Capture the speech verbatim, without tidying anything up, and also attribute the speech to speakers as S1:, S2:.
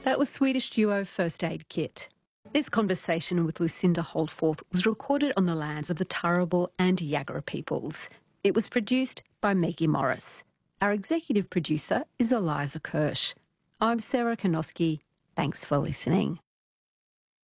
S1: That was Swedish duo First Aid Kit. This conversation with Lucinda Holdforth was recorded on the lands of the Turrbal and Yagara peoples. It was produced by Maggie Morris. Our executive producer is Eliza Kirsch. I'm Sarah Konoski. Thanks for listening.